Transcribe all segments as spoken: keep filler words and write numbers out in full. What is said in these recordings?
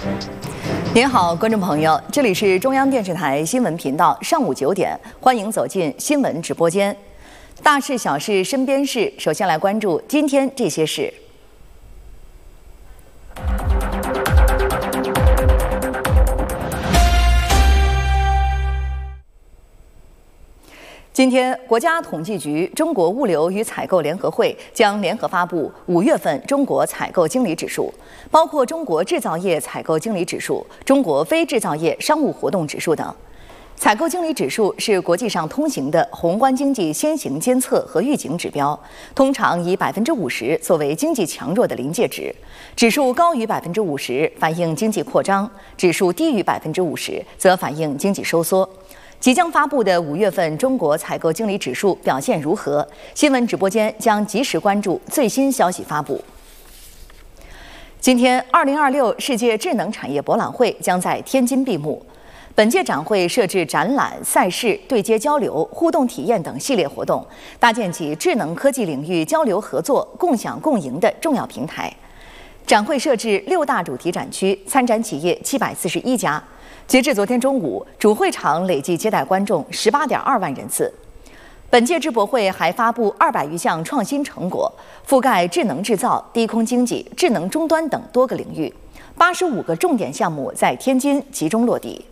您好，观众朋友，这里是中央电视台新闻频道，上午九点，欢迎走进新闻直播间。大事小事身边事，首先来关注今天这些事。今天，国家统计局、中国物流与采购联合会将联合发布五月份中国采购经理指数，包括中国制造业采购经理指数、中国非制造业商务活动指数等。采购经理指数是国际上通行的宏观经济先行监测和预警指标，通常以百分之五十作为经济强弱的临界值。指数高于百分之五十，反映经济扩张；指数低于百分之五十，则反映经济收缩。即将发布的五月份中国采购经理指数表现如何？新闻直播间将及时关注最新消息发布。今天，二零二六世界智能产业博览会将在天津闭幕。本届展会设置展览、赛事、对接交流、互动体验等系列活动，搭建起智能科技领域交流合作、共享共赢的重要平台。展会设置六大主题展区，参展企业七百四十一家。截至昨天中午，主会场累计接待观众十八点二万人次。本届智博会还发布二百余项创新成果，覆盖智能制造、低空经济、智能终端等多个领域。八十五个重点项目在天津集中落地。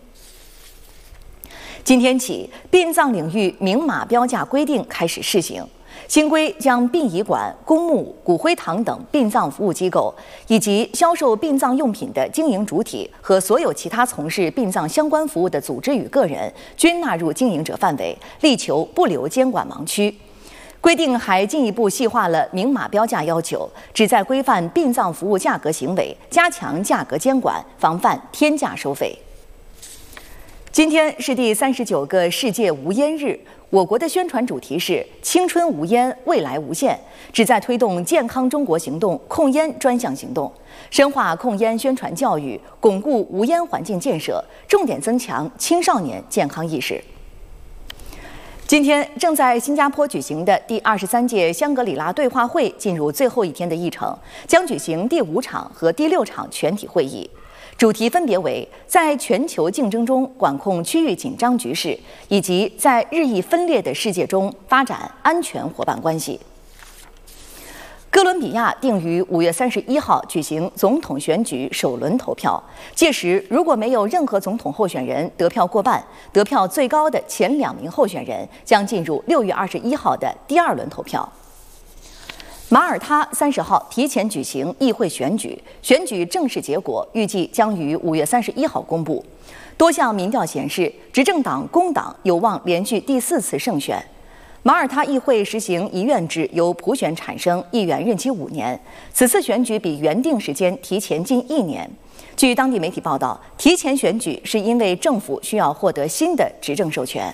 今天起，殡葬领域明码标价规定开始试行。新规将殡仪馆、公墓、骨灰堂等殡葬服务机构，以及销售殡葬用品的经营主体和所有其他从事殡葬相关服务的组织与个人，均纳入经营者范围，力求不留监管盲区。规定还进一步细化了明码标价要求，旨在规范殡葬服务价格行为，加强价格监管，防范天价收费。今天是第三十九个世界无烟日。我国的宣传主题是“青春无烟，未来无限”，旨在推动健康中国行动控烟专项行动，深化控烟宣传教育，巩固无烟环境建设，重点增强青少年健康意识。今天正在新加坡举行的第二十三届香格里拉对话会进入最后一天的议程，将举行第五场和第六场全体会议。主题分别为在全球竞争中管控区域紧张局势，以及在日益分裂的世界中发展安全伙伴关系。哥伦比亚定于五月三十一号举行总统选举首轮投票，届时如果没有任何总统候选人得票过半，得票最高的前两名候选人将进入六月二十一号的第二轮投票。马耳他三十号提前举行议会选举，选举正式结果预计将于五月三十一号公布。多项民调显示，执政党工党有望连续第四次胜选。马耳他议会实行一院制，由普选产生，议员任期五年。此次选举比原定时间提前近一年。据当地媒体报道，提前选举是因为政府需要获得新的执政授权。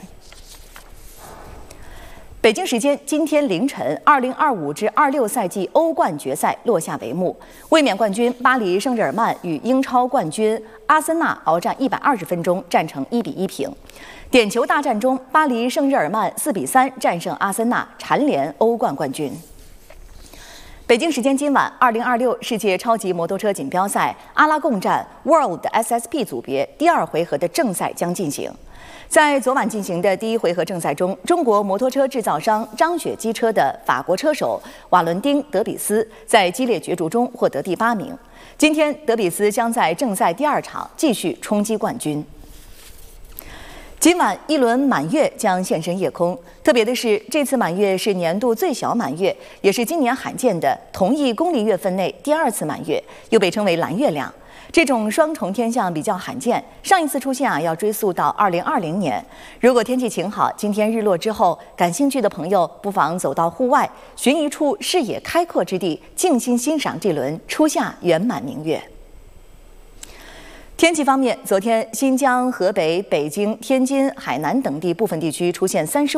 北京时间今天凌晨，二零二五至二六赛季欧冠决赛落下帷幕。卫冕冠军巴黎圣日耳曼与英超冠军阿森纳鏖战一百二十分钟，战成一比一平。点球大战中，巴黎圣日耳曼四比三战胜阿森纳，蝉联欧冠冠军。北京时间今晚，二零二六世界超级摩托车锦标赛阿拉贡站 World S S P 组别第二回合的正赛将进行。在昨晚进行的第一回合正赛中，中国摩托车制造商张雪机车的法国车手瓦伦丁·德比斯在激烈角逐中获得第八名。今天，德比斯将在正赛第二场继续冲击冠军。今晚一轮满月将现身夜空，特别的是，这次满月是年度最小满月，也是今年罕见的同一公历月份内第二次满月，又被称为蓝月亮。这种双重天象比较罕见，上一次出现啊要追溯到二零二零年。如果天气晴好，今天日落之后，感兴趣的朋友不妨走到户外，寻一处视野开阔之地，静心欣赏这轮初夏圆满明月。天气方面，昨天新疆、河北、北京、天津、海南等地部分地区出现三十